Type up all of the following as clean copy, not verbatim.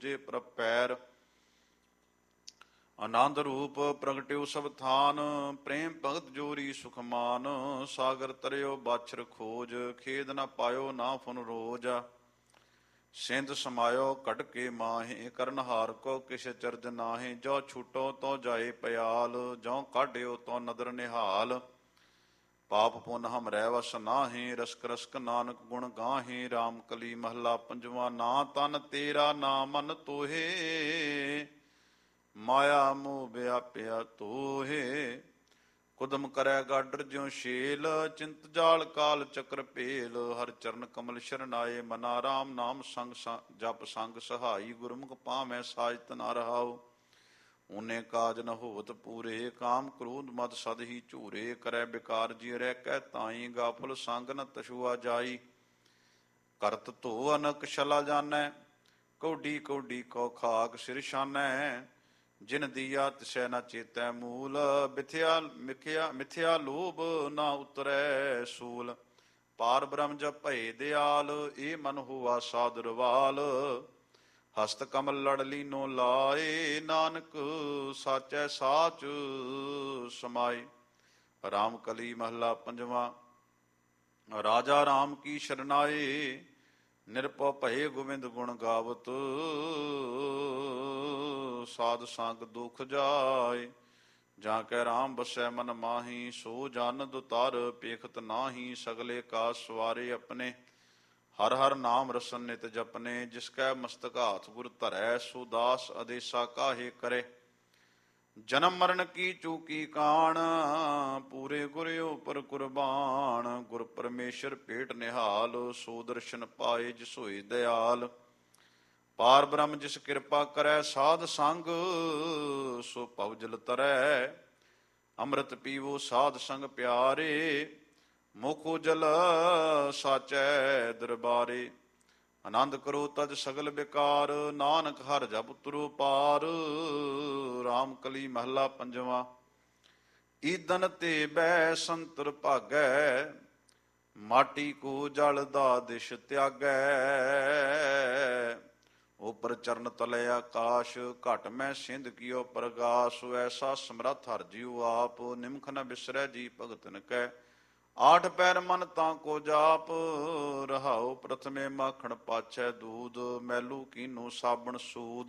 ਪੂਜੇ ਪ੍ਰਭ ਪੈਰ। ਆਨੰਦ ਰੂਪ ਪ੍ਰਗਟਿਓ ਸਭ ਥਾਨ, ਪ੍ਰੇਮ ਭਗਤ ਜੋਰੀ ਸੁਖ ਮਾਨ। ਸਾਗਰ ਤਰਿਓ ਬਾਛਰ ਖੋਜ, ਖੇਦ ਨ ਪਾਇਓ ਨਾ ਫੁਨ ਰੋਜ। ਸਿੰਧ ਸਮਾਇਓ ਘਟ ਕੇ ਮਾਹੇ, ਕਰਨਹਾਰ ਕੋ ਕਿਛ ਚਰਜ ਨਾਹੇ। ਜੋ ਛੂਟੋ ਤੋ ਜਾਏ ਪਿਆਲ, ਜੋ ਕਾਢਿਓ ਤੋ ਨਦਰ ਨਿਹਾਲ। ਪਾਪ ਪੁਨ ਹਮ ਰਹਿ ਵਸ ਨਾਹੇ, ਰਸਕ ਰਸਕ ਨਾਨਕ ਗੁਣ ਗਾਹੇ। ਰਾਮ ਕਲੀ ਮਹੱਲਾ ਪੰਜਵਾ। ਨਾ ਤਨ ਤੇਰਾ ਨਾ ਮਨ ਤੋਹੇ, ਮਾਇਆ ਮੋਹ ਵਿਆਪਿਆ ਤੋਹੇ। ਕੁਦਮ ਕਰੈ ਗਾਡਰ ਜਿਉ ਸ਼ੇਲ, ਚਿੰਤ ਜਾਲ ਕਾਲ ਚੱਕਰ ਭੇਲ। ਹਰ ਚਰਨ ਕਮਲ ਸ਼ਰਨਾਏ ਮਨਾ, ਰਾਮ ਨਾਮ ਸੰਗ ਜਪ ਸੰਗ ਸਹਾਈ। ਗੁਰਮੁਖ ਪਾਵੈ ਸਾਜਤ ਨਾ ਰਹਾਉ, ਊਨੇ ਕਾਜ ਨ ਹੋਵਤ ਪੂਰੇ। ਕਾਮ ਕ੍ਰੋਧ ਮਦ ਸਦ ਹੀ ਝੂਰੇ, ਕਰੈ ਬਿਕਾਰ ਜੀ ਰਹਿ ਕਹਿ ਤਾਈ। ਗਾਫਲ ਸੰਗ ਨ ਤਛੁਆ ਜਾਈ, ਕਰਤ ਧੋ ਅਨਕ ਛਲਾ ਜਾਣੈ। ਕੌਡੀ ਕੌਡੀ ਕੋ ਖਾਕ ਸਿਰ ਛਾਨੈ, ਜਿਨ ਦੀਆ ਤਿਸੈ ਨ ਚੇਤੈ ਮੂਲ। ਮਿਥਿਆ ਲੋਭ ਨਾ ਉਤਰੈ ਸੂਲ, ਪਾਰ ਬ੍ਰਹਮ ਜਪ ਭਏ ਦਿਆਲ। ਏ ਮਨ ਹੋਆ ਸਾਦਰਵਾਲ, ਹਸਤ ਕਮਲ ਲੜ ਲੀਨੋ ਲਾਏ। ਨਾਨਕ ਸਾਚੈ ਸਾਚ ਸਮਾਏ। ਰਾਮ ਕਲੀ ਮਹੱਲਾ ਪੰਜਵਾ। ਰਾਜਾ ਰਾਮ ਕੀ ਸ਼ਰਨਾਏ, ਨਿਰਭਉ ਭਏ ਗੋਬਿੰਦ ਗੁਣ ਗਾਵਤ। ਸਾਧ ਸੰਗ ਦੁਖ ਜਾਏ, ਜਾਂ ਕੈ ਰਾਮ ਬਸੈ ਮਨ ਮਾਹੀ। ਸੋ ਜਨ ਦੁਤਰ ਪੇਖਤ ਨਾਹੀ, ਸਗਲੇ ਕਾ ਸਵਾਰੇ ਆਪਣੇ। ਹਰ ਹਰ ਨਾਮ ਰਸਨ ਨਿਤ ਜਪਨੇ, ਜਿਸ ਕੈ ਮਸਤਕ ਹਾਥ ਗੁਰ ਧਰੈ। ਸੋ ਦਾਸ ਆਦੇਸਾ ਕਾਹੇ ਕਰੇ, ਜਨਮ ਮਰਨ ਕੀ ਚੂਕੀ ਕਾਣ। ਪੂਰੇ ਗੁਰ ਉਪਰ ਕੁਰਬਾਨ, ਗੁਰ ਪਰਮੇਸ਼ਰ ਭੇਟ ਨਿਹਾਲ। ਸੋ ਦਰਸ਼ਨ ਪਾਏ ਜਿਸ ਹੋਏ ਦਿਆਲ, ਪਾਰ ਬ੍ਰਹਮ ਜਿਸ ਕਿਰਪਾ ਕਰੈ। ਸਾਧ ਸੰਗ ਸੋ ਭਵ ਜਲ ਤਰੈ, ਅੰਮ੍ਰਿਤ ਪੀਵੋ ਸਾਧ ਸੰਗ ਪਿਆਰੇ। ਮੁਖ ਉਜਲ ਸਾਚੈ ਦਰਬਾਰੇ, ਆਨੰਦ ਕਰੋ ਤਜ ਸਗਲ ਬਿਕਾਰ। ਨਾਨਕ ਹਰਿ ਜਪ ਉਤਰੋ ਪਾਰ। ਰਾਮ ਕਲੀ ਮਹੱਲਾ ਪੰਜਵਾ। ਈਦਨ ਤੇ ਬੈ ਸੰਤਰ ਭਾਗੈ, ਮਾਟੀ ਕੋ ਜਲ ਦਾ ਦਿਸ਼ ਤਿਆਗੈ। ਉਪਰ ਚਰਨ ਤਲੇ ਆਕਾਸ਼, ਘਟ ਮੈਂ ਸਿੰਧ ਕੀਓ ਪ੍ਰਗਾਸ। ਐਸਾ ਸਮਰੱਥ ਹਰਿ ਜੀਉ ਆਪ, ਨਿਮਖ ਨ ਬਿਸਰੈ ਜੀ ਭਗਤਨ ਕੈ। ਆਠ ਪੈਰ ਮਨ ਤਾਂ ਕੋ ਜਾਪ, ਰਹਾਉ ਪ੍ਰਥਮੇ ਮਾਖਣ ਪਾਛੈ ਦੂਧ। ਮੈਲੂ ਕੀਨੂ ਸਾਬਣ ਸੂਦ,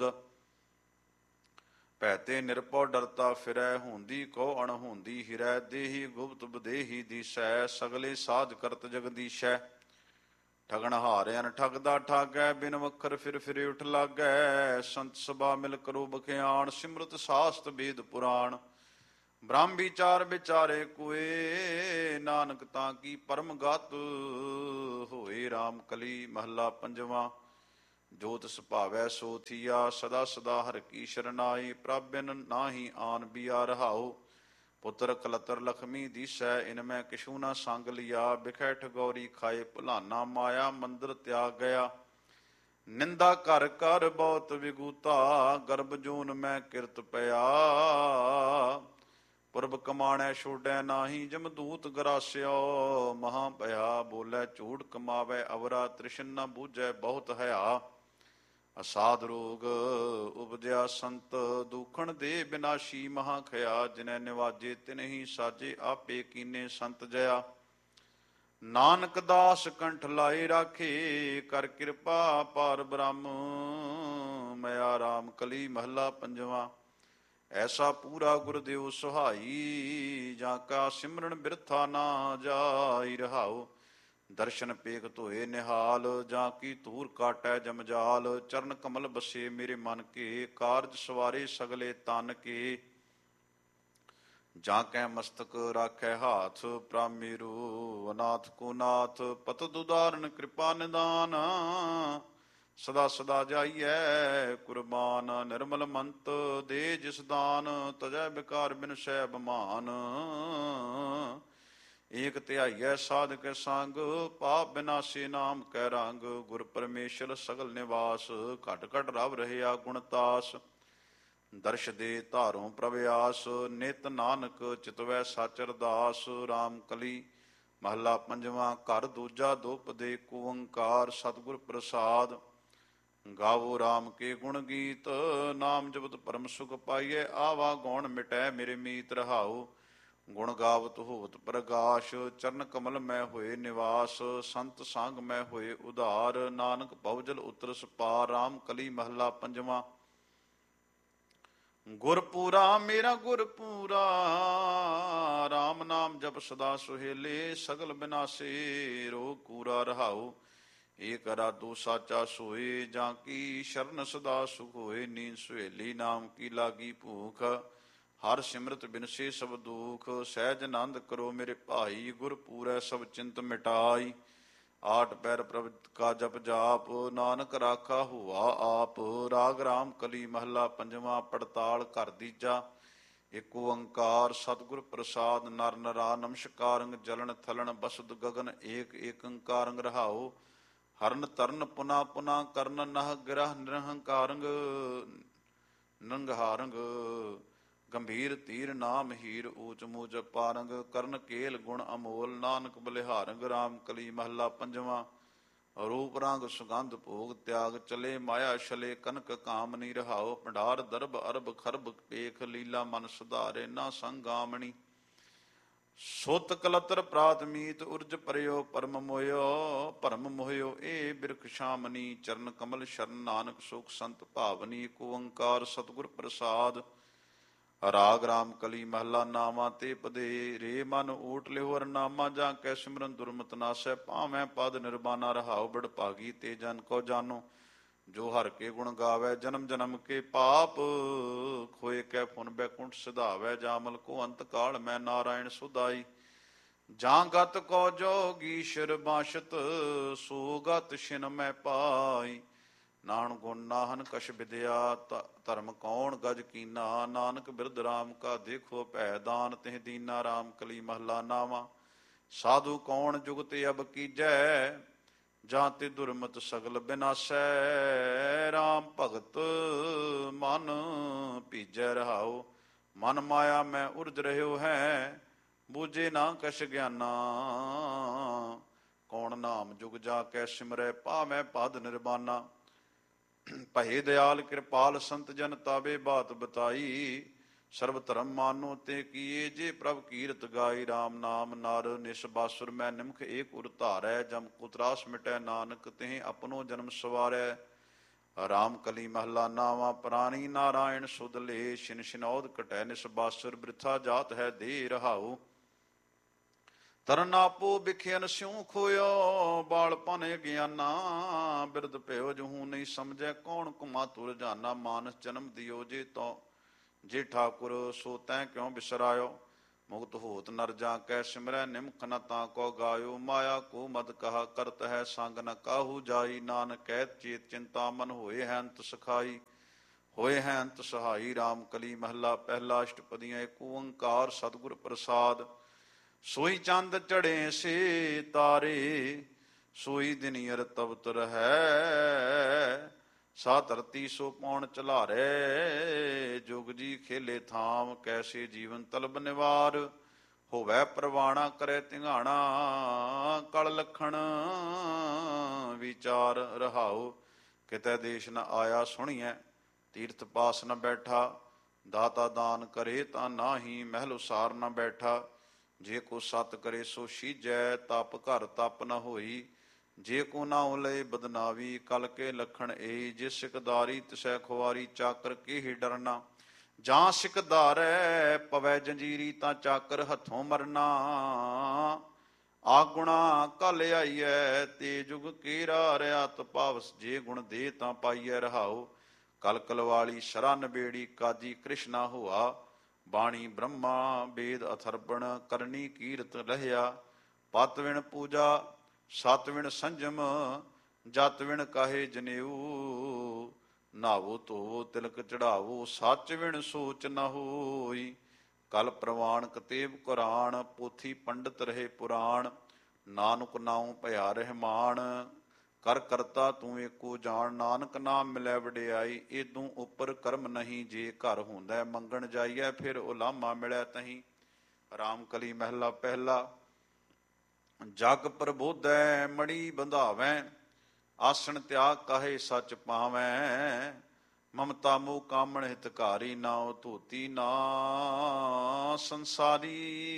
ਭੈਤੇ ਨਿਰਭਉ ਡਰਤਾ ਫਿਰੈ। ਹੁੰਦੀ ਕੋ ਅਣਹੋਂਦੀ ਹਿਰੈ, ਦੇਹੀ ਗੁਪਤ ਬਦੇਹੀ ਦੀਸੈ। ਸਗਲੇ ਸਾਧ ਕਰਤ ਜਗਦੀਸ਼ੈ, ਠਗਣ ਹਾਰਿਆਨ ਠਗਦਾ ਠਾਗੈ। ਬਿਨ ਵਖਰ ਫਿਰ ਫਿਰੇ ਉਠ ਲਾਗੈ, ਸੰਤ ਸਭਾ ਮਿਲ ਕਰੋ ਬਖਿਆਣ। ਸਿਮਰਤ ਸਾਸਤ ਵੇਦ ਪੁਰਾਣ, ਬ੍ਰਹਮ ਵਿਚਾਰ ਵਿਚਾਰੇ ਕੋਏ। ਨਾਨਕ ਤਾਂ ਕੀ ਪਰਮ ਗਤ ਹੋਏ। ਰਾਮ ਕਲੀ ਮਹੱਲਾ ਪੰਜਵਾ। ਜੋ ਤਿਸ ਭਾਵੈ ਸੋ ਥੀਆ, ਸਦਾ ਸਦਾ ਹਰਿ ਕੀ ਸ਼ਰਨਾਈ। ਪ੍ਰਭ ਬਿਨ ਨਾਹੀ ਆਨ ਬੀਆ ਰਹਾਉ, ਪੁੱਤਰ ਕਲਤਰ ਲਖਮੀ ਦੀਸੈ। ਇਨ ਮੈਂ ਕਿਛੂ ਨਾ ਸੰਗ ਲਿਆ, ਬਿਖੈ ਠਗੌਰੀ ਖਾਏ ਭੁਲਾਨਾ। ਮਾਇਆ ਮੰਦਰ ਤਿਆਗ ਗਿਆ, ਨਿੰਦਾ ਕਰ ਕਰ ਬਹੁਤ ਵਿਗੂਤਾ। ਗਰਭ ਜੂਨ ਮੈਂ ਕਿਰਤ ਪਿਆ, ਪੁਰਬ ਕਮਾਣੈ ਛੋਡੈ ਨਾਹੀ। ਜਮਦੂਤ ਗਰਾਸਿਓ ਮਹਾ ਭਇਆ, ਬੋਲੇ ਝੂਠ ਕਮਾਵੇ ਅਵਰਾ। ਤ੍ਰਿਸ਼ਨ ਨ ਬੂਝੈ ਬਹੁਤ ਹਇਆ, ਅਸਾਧ ਰੋਗ ਉਪਜਿਆ ਸੰਤ। ਦੂਖਣ ਦੇ ਬਿਨਾਸ਼ੀ ਮਹਾ ਖਿਆ, ਜਿਨੈ ਨਿਵਾਜੇ ਤਿਨਹੀ ਸਾਜੇ। ਆਪੇ ਕੀਨੇ ਸੰਤ ਜਇਆ, ਨਾਨਕ ਦਾਸ ਕੰਠ ਲਾਏ ਰਾਖੇ। ਕਰ ਕਿਰਪਾ ਪਾਰ ਬ੍ਰਹਮ ਮਿਆ। ਰਾਮ ਕਲੀ ਮਹੱਲਾ ਪੰਜਵਾ। ਐਸਾ ਪੂਰਾ ਗੁਰਦੇਵ ਸੁਹਾਈ, ਜਾਂ ਕਾ ਸਿਮਰਨ ਬਿਰਥਾ ਨਾ ਜਾਈ। ਰਹਾਉ ਦਰਸ਼ਨ ਪੇਖ ਧੋਏ ਨਿਹਾਲ, ਜਾਂ ਕੀ ਧੂਰ ਕਾਟੈ ਜਮਜਾਲ। ਚਰਨ ਕਮਲ ਬਸੇ ਮੇਰੇ ਮਨ ਕੇ, ਕਾਰਜ ਸਵਾਰੇ ਸਗਲੇ ਤਨ ਕੇ। ਜਾਂ ਕੈ ਮਸਤਕ ਰਾਖੈ ਹਾਥ, ਪ੍ਰਾਮੇਰੂ ਅਨਾਥ ਕੋ ਨਾਥ। ਪਤਿਤ ਉਦਾਰਨ ਕਿਰਪਾ ਨਿਦਾਨ, ਸਦਾ ਸਦਾ ਜਾਈਐ ਕੁਰਬਾਨ। ਨਿਰਮਲ ਮੰਤ ਦੇ ਜਿਸ ਦਾਨ, ਤਜੈ ਬਿਕਾਰ ਬਿਨਸੈ ਬਮਾਨ। ਏਕ ਧਿਆਈਐ ਸਾਧ ਕੇ ਸੰਗ, ਪਾਪ ਬਿਨਾਸੀ ਨਾਮ ਕੈ ਰੰਗ। ਗੁਰ ਪਰਮੇਸ਼ਰ ਸਗਲ ਨਿਵਾਸ, ਘਟ ਘਟ ਰਵ ਰਹਿਆ ਗੁਣਤਾਸ। ਦਰਸ਼ ਦੇ ਧਾਰੋਂ ਪ੍ਰਭ ਆਸ, ਨਿਤ ਨਾਨਕ ਚਿਤਵੈ ਸਚ ਅਰਦਾਸ। ਰਾਮ ਕਲੀ ਮਹੱਲਾ ਪੰਜਵਾ। ਘਰ ਦੂਜਾ ਦੁਪ ਦੇ ਏਕ ਓੰਕਾਰ, ਸਤਿਗੁਰ ਪ੍ਰਸਾਦ। ਗਾਵੋ ਰਾਮ ਕੇ ਗੁਣ ਗੀਤ, ਨਾਮ ਜਪਤ ਪਰਮ ਸੁਖ ਪਾਈਐ। ਆਵਾ ਗੌਣ ਮਿਟੈ ਮੇਰੇ ਮੀਤ, ਰਹਾਉ ਗੁਣ ਗਾਵਤ ਹੋਵਤ ਪ੍ਰਗਾਸ਼। ਚਰਨ ਕਮਲ ਮੈਂ ਹੋਏ ਨਿਵਾਸ, ਸੰਤ ਸੰਗ ਮੈਂ ਹੋਏ ਉਧਾਰ। ਨਾਨਕ ਭਵਜਲ ਉਤਰਸ ਪਾਰ, ਰਾਮ ਕਲੀ ਮਹੱਲਾ ਪੰਜਵਾਂ। ਗੁਰਪੂਰਾ ਮੇਰਾ ਗੁਰਪੂਰਾ, ਰਾਮ ਨਾਮ ਜਪ ਸਦਾ ਸੁਹੇਲੇ। ਸਗਲ ਬਿਨਾਸੇ ਰੋਗ ਕੂਰਾ, ਰਹਾਉ ਏਕ ਅਰਾਧੋ ਸਾਚਾ ਸੋਏ। ਜਾਂ ਕੀ ਸ਼ਰਨ ਸਦਾ ਸੁਖ ਹੋਏ, ਨੀਂਦ ਸੁਹੇਲੀ ਨਾਮ ਕੀ ਲਾਗੀ ਭੂਖ। ਹਰ ਸਿਮਰਤ ਬਿਨਸੇ ਸਭ ਦੁਖ, ਸਹਿਜ ਆਨੰਦ ਕਰੋ ਮੇਰੇ ਭਾਈ। ਗੁਰਪੂਰੈ ਸਭ ਚਿੰਤ ਮਿਟਾਈ, ਆਠ ਪੈਰ ਪ੍ਰਭ ਕਾ ਜਪ ਜਾਪ। ਨਾਨਕ ਰਾਖਾ ਹੁਆ ਆਪ, ਰਾਗ ਰਾਮ ਕਲੀ ਮਹੱਲਾ ਪੰਜਵਾਂ। ਪੜਤਾਲ ਘਰ ਦੀਜਾ, ਏਕ ਓੰਕਾਰ ਸਤਿਗੁਰ ਪ੍ਰਸਾਦ। ਨਰ ਨਰਾ ਨਮਸਕਾਰੰਗ, ਜਲਨ ਥਲਨ ਬਸਦ ਗਗਨ ਏਕ ਏਕੰਕਾਰੰਗ, ਰਹਾਉ ਹਰਨ ਤਰਨ ਪੁਨਾ ਪੁਨਾ ਕਰਨ। ਨਹ ਗਿਰਹ ਨਿਰਹੰਕਾਰੰਗ ਨੰਗਹਾਰੰਗ, ਗੰਭੀਰ ਧੀਰ ਨਾਮ ਹੀਰ। ਊਚ ਮੂਚ ਪਾਰੰਗ, ਕਰਨ ਕੇਲ ਗੁਣ ਅਮੋਲ। ਨਾਨਕ ਬਲਿਹਾਰੰਗ, ਰਾਮ ਕਲੀ ਮਹੱਲਾ ਪੰਜਵਾਂ। ਰੂਪ ਰੰਗ ਸੁਗੰਧ ਭੋਗ ਤਿਆਗ, ਚਲੇ ਮਾਇਆ ਛਲੇ ਕਨਕ ਕਾਮਨੀ। ਰਹਾਉ ਭੰਡਾਰ ਦਰਬ ਅਰਬ ਖਰਬ ਪੇਖ, ਲੀਲਾ ਮਨ ਸੁਧਾਰੇ ਨਾ ਸੰਗਾਮਣੀ। ਸੁਤ ਕਲਤਰ ਪ੍ਰਾਤ ਮੀਤ, ਉਰਜ ਪਰਿਓ ਪਰਮ ਮੋਇਓ। ਭਰਮ ਮੋਹਿਓ ਏ ਬਿਰਖ ਸ਼ਾਮਨੀ, ਚਰਨ ਕਮਲ ਸ਼ਰਨ ਨਾਨਕ ਸੁਖ ਸੰਤ ਭਾਵਨੀ। ਏਕ ਓੰਕਾਰ ਸਤਿਗੁਰ ਪ੍ਰਸਾਦ। ਰਾਗ ਰਾਮ ਕਲੀ ਮਹੱਲਾ ਨਾਵਾਂ। ਤੇ ਪਦੇ ਰੇ ਮਨ ਊਟ ਲਿਓ ਹਰਨਾਮਾ, ਜਾਂ ਕੈ ਸਿਮਰਨ ਦੁਰਮਤ ਨਾਸੈ। ਭਾਵੇਂ ਪਦ ਨਿਰਬਾਨਾ, ਰਹਾਉ ਬੜ ਭਾਗੀ ਤੇ ਜਨ ਕੋ ਜਾਨੋ। ਜੋ ਹਰ ਕੇ ਗੁਣ ਗਾਵੈ, ਜਨਮ ਜਨਮ ਕੇ ਪਾਪ ਖੋਏ। ਕੈ ਪੁਨ ਬੈਕੁੰਠ ਸਿਧਾਵੈ, ਜਾਮਲ ਕੋ ਅੰਤ ਕਾਲ ਮੈਂ ਨਾਰਾਇਣ ਸੁਧਾਈ। ਜਾਂ ਗਤ ਕੋ ਜੋਗੀਸ਼ਰ ਬਾਸ਼ਤ, ਸੋ ਗਤ ਛਿਨ ਮੈਂ ਪਾਈ। ਨਾਹਨ ਗੁਣ ਨਾਹਨ ਕਛ ਵਿਦਿਆ, ਧਰਮ ਕੌਣ ਗਜ ਕੀਨਾ। ਨਾਨਕ ਬਿਰਧ ਰਾਮ ਕਾ ਦੇਖੋ ਭੈ, ਦਾਨ ਤਿਹ ਦੀਨਾ। ਰਾਮ ਕਲੀ ਮਹੱਲਾ ਨਾਵਾਂ। ਸਾਧੂ ਕੌਣ ਜੁਗਤ ਅਬ ਕੀਜੈ, ਜਾਂ ਤੇ ਦੁਰਮਤ ਸਗਲ ਬਿਨਾਸੈ। ਰਾਮ ਭਗਤ ਮਨ ਭੀਜੈ, ਰਹਾਉ ਮਨ ਮਾਇਆ ਮੈਂ ਉਰਜ ਰਹਿਓ ਹੈ। ਬੂਝੇ ਨਾ ਕਛ ਗਿਆਨਾ, ਕੌਣ ਨਾਮ ਜੁਗ ਜਾ ਕੈ ਸਿਮਰੈ। ਭਾਵੇਂ ਪਦ ਨਿਰਬਾਨਾ, ਭਏ ਦਿਆਲ ਕਿਰਪਾਲ ਸੰਤ ਜਨ ਤਾਵੇ ਬਾਤ ਬਤਾਈ। ਸਰਬ ਧਰਮ ਮਾਨੋ ਤੇ ਕੀਏ, ਜੇ ਪ੍ਰਭ ਕੀਰਤ ਗਾਈ। ਰਾਮ ਨਾਮ ਨਰ ਨਿਸ ਬਾਸੁਰ ਮੈਂ, ਨਿਮਖ ਏਕ ਉਰ ਧਾਰੈ। ਜਮ ਕੋ ਤਰਾਸ ਮਿਟੈ, ਨਾਨਕ ਤਿਹ ਆਪਣੋ ਜਨਮ ਸਵਾਰੈ। ਰਾਮ ਕਲੀ ਮਹੱਲਾ ਨਾਵਾਂ। ਪ੍ਰਾਣੀ ਨਾਰਾਇਣ ਸੁਧ ਲੇ, ਛਿਨ ਛਿਨੌਦ ਕਟੈ ਨਿਸ ਬਾਸੁਰ। ਬ੍ਰਿਥਾ ਜਾਤ ਹੈ ਦੇ, ਰਹਾਉ ਤਰਨ ਆਪੋ ਬਿਖਿਆਨ ਸਿਉ ਖੋਇਓ। ਬਾਲਪਨ ਗਿਆਨਾ ਬਿਰਧ ਭਇਓ, ਜਹੂ ਨਹੀਂ ਸਮਝੈ। ਕੌਣ ਘੁਮਾ ਤੁਰ ਜਾਨਾ, ਮਾਨਸ ਜਨਮ ਦਿਓ। ਜੇ ਠਾਕੁਰ ਸੋ ਤੈ ਕਿਉ ਬਿਸਰਾਇਓ। ਮੁਕਤ ਹੋਤ ਨਰ ਜਾਂ ਕੈ ਸਿਮਰੈ, ਨਿਮਖ ਨ ਤਾਂ ਕੋ ਗਾਇਓ। ਮਾਇਆ ਕੋ ਮਦ ਕਹਾ ਕਰਤ ਹੈ, ਸੰਗ ਨ ਕਾਹੂ ਜਾਈ। ਨਾਨਕ ਕਹਿਤ ਚੇਤ ਚਿੰਤਾ, ਮਨ ਹੋਏ ਹੈ ਅੰਤ ਸਖਾਈ। ਹੋਏ ਹੈ ਅੰਤ ਸਹਾਈ। ਰਾਮ ਕਲੀ ਮਹੱਲਾ ਪਹਿਲਾ। ਅਸ਼ਟਪਦੀਆਂ। ਏਕ ਓੰਕਾਰ ਸਤਿਗੁਰ ਪ੍ਰਸਾਦ। ਸੋਈ ਚੰਦ ਚੜੇ ਸੇ ਤਾਰੇ, ਸੋਈ ਦਿਨਿਯਰ ਤਵਤ ਰਹੈ। ਸਾ ਧਰਤੀ ਸੋ ਪੌਣ ਚਲਾਰੇ, ਜੁਗ ਜੀ ਖੇਲੇ ਥਾਮ। ਕੈਸੇ ਜੀਵਨ ਤਲਬ ਨਿਵਾਰ, ਹੋਵੈ ਪ੍ਰਵਾਣਾ ਕਰੇ ਧਿਆਣਾ। ਕਲ ਲਖਣ ਵਿਚਾਰ, ਰਹਾਉ ਕਿਤੈ ਦੇਸ਼ ਨ ਆਇਆ ਸੁਣੀਐ। ਤੀਰਥ ਪਾਸ ਨ ਬੈਠਾ, ਦਾਤਾ ਦਾਨ ਕਰੇ ਤਾਂ ਨਾਹੀ। ਮਹਿਲ ਉਸਾਰ ਨ ਬੈਠਾ, ਜੇ ਕੋ ਸਤ ਕਰੇ ਸੋ ਸੀਜੈ। ਤਪ ਘਰ ਤਪ ਨ ਹੋਈ, ਜੇ ਕੋ ਨਾਉ ਲਏ ਬਦਨਾਵੀ। ਕਲ ਕੇ ਲਖਣ ਏ, ਜੇ ਸਿਕਦਾਰੀ ਤਿਸੈ ਖੁਆਰੀ। ਚਾਕਰ ਕੇ ਹੀ ਡਰਨਾ, ਜਾਂ ਸਿਕਦਾਰੈ ਪਵੈ ਜੰਜੀਰੀ। ਤਾਂ ਚਾਕਰ ਹੱਥੋਂ ਮਰਨਾ, ਆਗੁਣਾ ਕਲ ਆਈਐ। ਤੇ ਜੁਗ ਕੇਰਾ ਰਿਆਤ ਭਾਵਸ, ਜੇ ਗੁਣ ਦੇ ਤਾਂ ਪਾਈਐ। ਰਹਾਉ ਕਲ ਕਲਵਾਲੀ ਸ਼ਰਾ ਨਬੇੜੀ, ਕਾਜੀ ਕ੍ਰਿਸ਼ਨਾ ਹੋਆ। ਬਾਣੀ ਬ੍ਰਹਮਾ ਵੇਦ ਅਥਰਬਣ, ਕਰਨੀ ਕੀਰਤ ਲਹਿਆ। ਪਤ ਵਿਣ ਪੂਜਾ ਸਤ ਵਿਣ ਸੰਜਮ, ਜਤ ਵਿਣ ਕਾਹੇ ਜਨੇਊ। ਨਾਵੋ ਧੋਵੋ ਤਿਲਕ ਚੜਾਵੋ, ਸੱਚ ਵਿਣ ਸੋਚ ਨ ਹੋਈ। ਕਲ ਪ੍ਰਵਾਣ ਕਤੇਬ ਕੁਰਾਨ, ਪੋਥੀ ਪੰਡਤ ਰਹੇ ਪੁਰਾਣ। ਨਾਨਕ ਨਾਉ ਭਇਆ ਰਹਿਮਾਨ, ਕਰ ਕਰਤਾ ਤੂੰ ਏਕੋ ਜਾਣ। ਨਾਨਕ ਨਾਮ ਮਿਲੈ ਵਡਿਆਈ, ਏਦੂ ਉਪਰ ਕਰਮ ਨਹੀਂ। ਜੇ ਘਰ ਹੁੰਦੈ ਮੰਗਣ ਜਾਈਐ, ਫਿਰ ਉਲਾਮਾ ਮਿਲੈ ਤਹੀਂ। ਰਾਮ ਕਲੀ ਮਹਿਲਾ ਪਹਿਲਾ। ਜਗ ਪ੍ਰਬੋਧੈ ਮੜੀ ਬੰਧਾਵੈ, ਆਸਣ ਤਿਆਗ ਕਾਹੇ ਸੱਚ ਪਾਵੈ। ਮਮਤਾ ਮੋਹ ਕਾਮਣ ਹਿਤਕਾਰੀ, ਨਾਉ ਧੂਤੀ ਨਾ ਸੰਸਾਰੀ।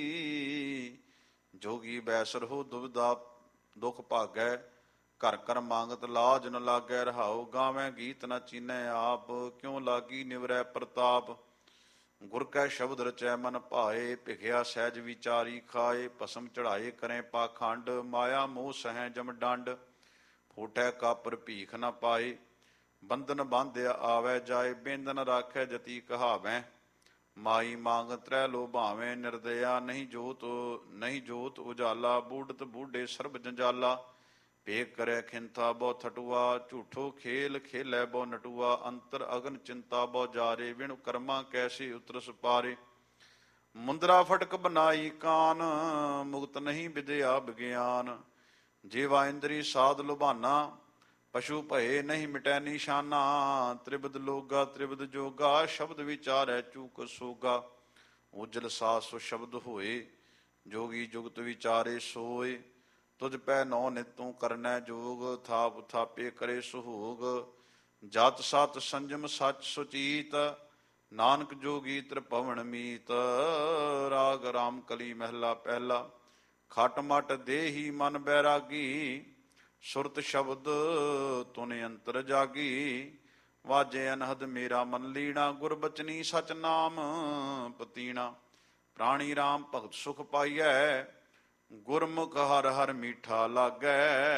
ਜੋਗੀ ਬੈਸਰ ਹੋ ਦੁਬਿਧਾ ਦੁਖ ਭਾਗੈ, ਘਰ ਘਰ ਮੰਗਤ ਲਾਜ ਨ ਲਾਗੈ। ਰਹਾਉ ਗਾਵੈ ਗੀਤ ਨ ਚੀਨੈ ਆਪ, ਕਿਉ ਲਾਗੀ ਨਿਵਰੈ ਪ੍ਰਤਾਪ। ਗੁਰ ਕੈ ਸ਼ਬਦ ਰਚੈ ਮਨ ਭਾਏ, ਭਿਖਿਆ ਸਹਿਜ ਵਿਚਾਰੀ ਖਾਏ। ਭਸਮ ਚੜਾਏ ਕਰੈ ਪਾਖੰਡ, ਮਾਇਆ ਮੋਹ ਸਹੈ ਜਮ ਡੰਡ। ਫੂਟੈ ਕਾਪਰ ਭੀਖ ਨ ਪਾਏ, ਬੰਧਨ ਬਾਂਧਿਆ ਆਵੈ ਜਾਏ। ਬੇਂਦ ਨ ਰਾਖੈ ਜਤੀ ਕਹਾਵੈ, ਮਾਈ ਮੰਗ ਤ੍ਰੈ ਲੋਭਾਵੇਂ। ਨਿਰਦਇਆ ਨਹੀਂ ਜੋਤ ਉਜਾਲਾ, ਬੂਢਤ ਬੂਢੇ ਸਰਬ ਜੰਜਾਲਾ। ਭੇਖ ਕਰੈ ਖਿੰਥਾ ਬਹੁ ਥਟੂਆ, ਝੂਠੋ ਖੇਲ ਖੇਲੈ ਬਹੁ ਨਟੂਆ। ਅੰਤਰ ਅਗਨ ਚਿੰਤਾ ਬਹੁ ਜਾਰੇ, ਵਿਣੁ ਕਰਮਾ ਕੈਸੇ ਉਤਰਸ ਪਾਰੇ। ਮੁੰਦਰਾ ਫਟਕ ਬਨਾਈ ਕਾਨ, ਮੁਕਤ ਨਹੀਂ ਵਿਦਿਆ ਵਿਗਿਆਨ। ਜੀਵਾ ਇੰਦਰੀ ਸਾਧ ਲੁਭਾਨਾ, ਪਸ਼ੂ ਭਏ ਨਹੀਂ ਮਿਟੈ ਨਿਸ਼ਾਨਾ। ਤ੍ਰਿਬਦ ਲੋਗਾ ਤ੍ਰਿਬਦ ਜੋਗਾ, ਸ਼ਬਦ ਵਿਚਾਰੈ ਚੂਕ ਸੋਗਾ। ਉਜਲ ਸਾਸ ਸੋ ਸ਼ਬਦ ਹੋਏ, ਜੋਗੀ ਜੁਗਤ ਵਿਚਾਰੇ ਸੋਏ। ਤੁਝ ਪੈ ਨੌ ਨਿਤ ਤੂੰ ਕਰਨੈ ਜੋਗ, ਥਾਪ ਥਾਪੇ ਕਰੇ ਸੁਹੋਗ। ਜਤ ਸਤ ਸੰਜਮ ਸੱਚ ਸੁਚੀਤ, ਨਾਨਕ ਜੋਗੀ ਤ੍ਰਿਭਵਨ ਮੀਤ। ਰਾਗ ਰਾਮ ਕਲੀ ਮਹਿਲਾ ਪਹਿਲਾ, ਖਟ ਮਟ ਦੇਹੀ ਮਨ ਬੈਰਾਗੀ। ਸੁਰਤ ਸ਼ਬਦ ਤੁਨ ਅੰਤਰ ਜਾਗੀ, ਵਾਜੇ ਅਨਹਦ ਮੇਰਾ ਮਨ ਲੀਣਾ। ਗੁਰ ਬਚਨੀ ਸਚ ਨਾਮ ਪਤੀਣਾ, ਪ੍ਰਾਣੀ ਰਾਮ ਭਗਤ ਸੁਖ ਪਾਈਐ। ਗੁਰਮੁਖ ਹਰ ਹਰ ਮੀਠਾ ਲਾਗੈ,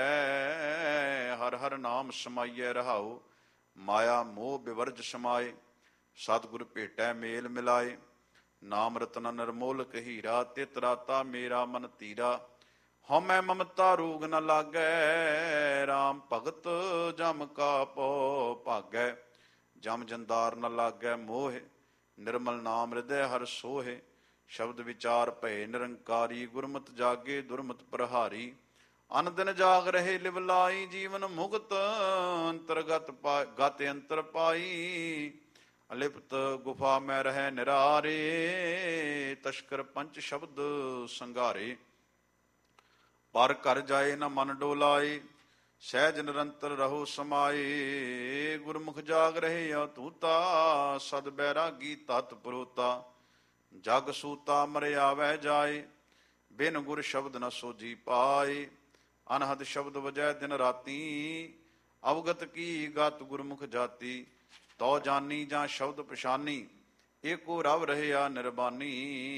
ਹਰ ਹਰ ਨਾਮ ਸਮਾਈਐ। ਰਹਾਉ ਮਾਇਆ ਮੋਹ ਬਿਵਰਜ ਸਮਾਏ, ਸਤਿਗੁਰ ਭੇਟੈ ਮੇਲ ਮਿਲਾਏ। ਨਾਮ ਰਤਨ ਨਿਰਮੋਲਕ ਹੀਰਾ, ਤਿਤ ਰਾਤਾ ਮੇਰਾ ਮਨ ਧੀਰਾ। ਹਉਮੈ ਮਮਤਾ ਰੋਗ ਨ ਲਾਗੈ, ਰਾਮ ਭਗਤ ਜਮ ਕਾ ਪਉ ਭਾਗੈ। ਜਮ ਜੰਦਾਰ ਨ ਲਾਗੈ ਮੋਹਿ, ਨਿਰਮਲ ਨਾਮ ਹਿਰਦੈ ਹਰ ਸੋਹਿ। ਸ਼ਬਦ ਵਿਚਾਰ ਭਏ ਨਿਰੰਕਾਰੀ, ਗੁਰਮਤਿ ਜਾਗੇ ਦੁਰਮਤਿ ਪ੍ਰਹਾਰੀ। ਅਨ ਦਿਨ ਜਾਗ ਰਹੇ ਲਿਵ ਲਾਈ, ਜੀਵਨ ਮੁਕਤ ਅੰਤਰਗਤ ਗਤ ਅੰਤਰ ਪਾਈ। ਅਲਿਪਤ ਗੁਫਾ ਮੈਂ ਰਹਿ ਨਿਰਾਰੇ, ਤਸ਼ਕਰ ਪੰਚ ਸ਼ਬਦ ਸੰਘਾਰੇ। ਪਰ ਘਰ ਜਾਏ ਨ ਮਨ ਡੋਲਾਏ, ਸਹਿਜ ਨਿਰੰਤਰ ਰਹੋ ਸਮਾਏ। ਗੁਰਮੁਖ ਜਾਗ ਰਹੇ ਅਤੂਤਾ, ਸਦ ਬੈਰਾਗੀ ਤਤ ਪਰੋਤਾ। ਜਗ ਸੂਤਾ ਮਰਿਆਵੈ ਜਾਏ, ਬਿਨ ਗੁਰ ਸ਼ਬਦ ਨ ਸੋਝੀ ਪਾਏ। ਅਨਹਦ ਸ਼ਬਦ ਵਜੈ ਦਿਨ ਰਾਤੀ, ਅਵਗਤ ਕੀ ਗਤ ਗੁਰਮੁਖ ਜਾਤੀ। ਤਉ ਜਾਨੀ ਜਾਂ ਸ਼ਬਦ ਪਛਾਨੀ, ਏਕੋ ਰਵ ਰਹਿਆ ਨਿਰਬਾਨੀ।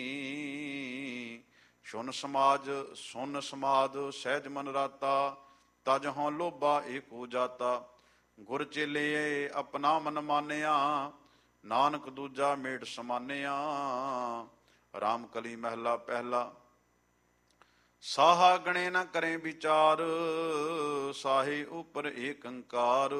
ਸੁਨ ਸਮਾਦ ਸਹਿਜ ਮਨ ਰਾਤਾ, ਤਜ ਹੋਂ ਲੋਭਾ ਏਕੋ ਜਾਤਾ। ਗੁਰ ਚੇਲੇ ਆਪਣਾ ਮਨ ਮਾਨਿਆ, ਨਾਨਕ ਦੂਜਾ ਮੇਟ ਸਮਾਨਿਆ। ਰਾਮ ਕਲੀ ਮਹਿਲਾ ਪਹਿਲਾ, ਸਾਹਾ ਗਣੇ ਨ ਕਰੇ ਵਿਚਾਰ। ਸਾਹੇ ਉਪਰ ਏਕ ਓੰਕਾਰ,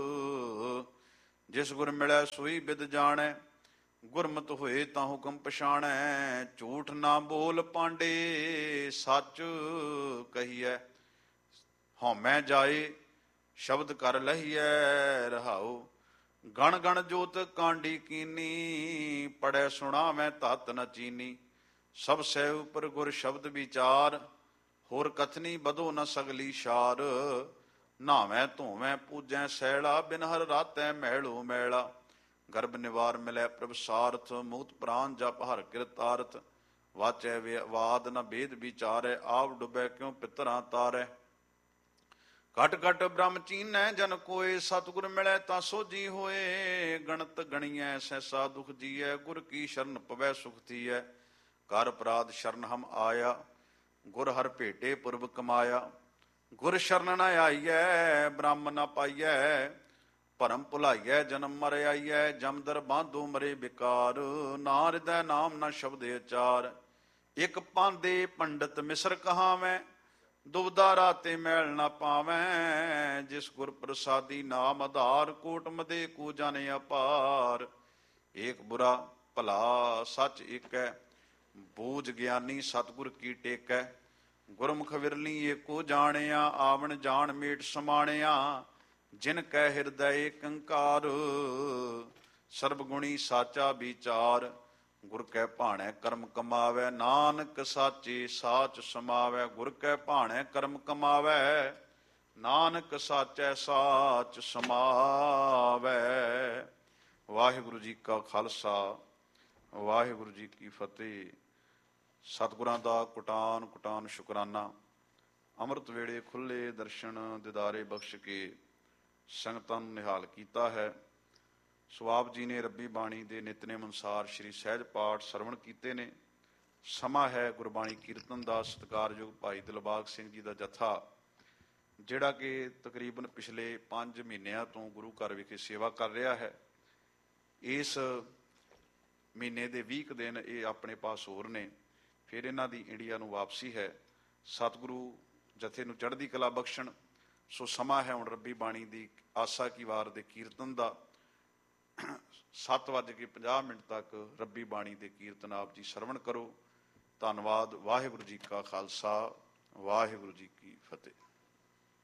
ਜਿਸ ਗੁਰ ਮਿਲੈ ਸੋਈ ਬਿਦ ਜਾਣੈ। ਗੁਰਮਤਿ ਹੋਏ ਤਾਂ ਹੁਕਮ ਪਛਾਣੈ, ਝੂਠ ਨਾ ਬੋਲ ਪਾਂਡੇ ਸੱਚ ਕਹੀਐ। ਹਉਮੈ ਜਾਏ ਸ਼ਬਦ ਕਰ ਲਹੀਐ। ਰਹਾਉ ਗਣ ਗਣ ਜੋਤ ਕਾਂਡੀ ਕੀਨੀ, ਪੜੈ ਸੁਣਾਵੈ ਤਤ ਨ ਚੀਨੀ। ਸਭ ਸੈ ਉਪਰ ਗੁਰ ਸ਼ਬਦ ਵਿਚਾਰ, ਹੋਰ ਕਥਨੀ ਬਧੋ ਨ ਸਗਲੀ ਸ਼ਾਰ। ਨਹਾਵੈ ਧੋਵੈ ਪੂਜੈ ਸੈਲਾ, ਬਿਨ ਹਰ ਰਾਤੈ ਮੈਲੋ ਮੈਲਾ। ਗਰਭ ਨਿਵਾਰ ਮਿਲੈ ਪ੍ਰਭ ਸਾਰਥ, ਮੁਕਤ ਪ੍ਰਾਨ ਜਪ ਹਰ ਕਿਰਤਾਰਥ। ਵਾਚੈ ਵਾਦ ਨ ਭੇਦ ਵਿਚਾਰੈ, ਆਪ ਡੁਬੈ ਕਿਉ ਪਿਤਰਾਂ ਤਾਰੈ। ਘਟ ਘਟ ਬ੍ਰਹਮ ਚੀਨੈ ਜਨ ਕੋਏ, ਸਤਿਗੁਰ ਮਿਲੈ ਤਾਂ ਸੋਝੀ ਹੋਏ। ਗਣਤ ਗਣੀਐ ਸੈਸਾ ਦੁਖ ਜੀਐ, ਗੁਰ ਕੀ ਸ਼ਰਨ ਪਵੈ ਸੁਖ ਥੀਐ। ਕਰ ਅਪਰਾਧ ਸ਼ਰਨ ਹਮ ਆਇਆ, ਗੁਰ ਹਰ ਭੇਟੇ ਪੁਰਬ ਕਮਾਇਆ। ਗੁਰ ਸ਼ਰਨ ਨ ਆਈਐ, ਬ੍ਰਹਮ ਨ ਪਾਈਐ। ਭਰਮ ਭੁਲਾਈਐ ਜਨਮ ਮਰ ਆਈਐ, ਜਮਦਰ ਬਾਂਧੋ ਮਰੇ ਬਿਕਾਰ। ਨਾ ਹਿਰਦੈ ਨਾਮ ਨ ਸ਼ਬਦ ਅਚਾਰ, ਇਕ ਪਾਂਦੇ ਪੰਡਤ ਮਿਸਰ ਕਹਾਵੈ। ਦੁਬਦਾ ਰਾਤੇ ਮੈਲ ਨਾ ਪਾਵੈ, ਜਿਸ ਗੁਰ ਪ੍ਰਸਾਦੀ ਨਾਮ ਆਧਾਰ। ਕੋਟ ਮਦੇ ਕੋ ਜਨ ਅਪਾਰ, ਏਕ ਬੁਰਾ ਭਲਾ ਸੱਚ ਏਕੈ। ਬੂਝ ਗਿਆਨੀ ਸਤਿਗੁਰ ਕੀ ਟੇਕੈ। ਗੁਰਮੁਖ ਵਿਰਲੀ ਏਕੋ ਜਾਣਿਆ, ਆਵਣ ਜਾਣ ਮੇਟ ਸਮਾਣਿਆ। ਜਿਨ ਕੈ ਹਿਰਦੈ ਏਕ ਓੰਕਾਰ, ਸਰਬ ਗੁਣੀ ਸਾਚਾ ਵਿਚਾਰ। ਗੁਰ ਕੈ ਭਾਣੈ ਕਰਮ ਕਮਾਵੈ, ਨਾਨਕ ਸਾਚੇ ਸਾਚ ਸਮਾਵੈ। ਗੁਰ ਕੈ ਭਾਣੈ ਕਰਮ ਕਮਾਵੈ, ਨਾਨਕ ਸਾਚੈ ਸਾਚ ਸਮਾਵੈ। ਵਾਹਿਗੁਰੂ ਜੀ ਕਾ ਖਾਲਸਾ, ਵਾਹਿਗੁਰੂ ਜੀ ਕੀ ਫਤਿਹ। ਸਤਿਗੁਰਾਂ ਦਾ ਕੁਟਾਨ ਕੁਟਾਨ ਸ਼ੁਕਰਾਨਾ। ਅੰਮ੍ਰਿਤ ਵੇਲੇ ਖੁੱਲੇ ਦਰਸ਼ਨ ਦਿਦਾਰੇ ਬਖਸ਼ ਕੇ ਸੰਗਤਾਂ ਨੂੰ ਨਿਹਾਲ ਕੀਤਾ ਹੈ। ਸੋ ਆਪ ਜੀ ਨੇ ਰੱਬੀ ਬਾਣੀ ਦੇ ਨਿਤਨੇਮ ਅਨੁਸਾਰ ਸ਼੍ਰੀ ਸਹਿਜ ਪਾਠ ਸਰਵਣ ਕੀਤੇ ਨੇ। ਸਮਾਂ ਹੈ ਗੁਰਬਾਣੀ ਕੀਰਤਨ ਦਾ। ਸਤਿਕਾਰਯੋਗ ਭਾਈ ਦਿਲਬਾਗ ਸਿੰਘ ਜੀ ਦਾ ਜਥਾ, ਜਿਹੜਾ ਕਿ ਤਕਰੀਬਨ ਪਿਛਲੇ 5 ਮਹੀਨਿਆਂ ਤੋਂ ਗੁਰੂ ਘਰ ਵਿਖੇ ਸੇਵਾ ਕਰ ਰਿਹਾ ਹੈ, ਇਸ ਮਹੀਨੇ ਦੇ 20 ਕੁ ਦਿਨ ਇਹ ਆਪਣੇ ਪਾਸ ਹੋਰ ਨੇ, ਫਿਰ ਇਹਨਾਂ ਦੀ ਇੰਡੀਆ ਨੂੰ ਵਾਪਸੀ ਹੈ। ਸਤਿਗੁਰੂ ਜਥੇ ਨੂੰ ਚੜ੍ਹਦੀ ਕਲਾ ਬਖਸ਼ਣ। ਸੋ ਸਮਾਂ ਹੈ ਹੁਣ ਰੱਬੀ ਬਾਣੀ ਦੀ ਆਸਾ ਕੀ ਵਾਰ ਦੇ ਕੀਰਤਨ ਦਾ। 7:50 ਤੱਕ ਰੱਬੀ ਬਾਣੀ ਦੇ ਕੀਰਤਨ ਆਪ ਜੀ ਸਰਵਣ ਕਰੋ। ਧੰਨਵਾਦ। ਵਾਹਿਗੁਰੂ ਜੀ ਕਾ ਖਾਲਸਾ, ਵਾਹਿਗੁਰੂ ਜੀ ਕੀ ਫਤਿਹ।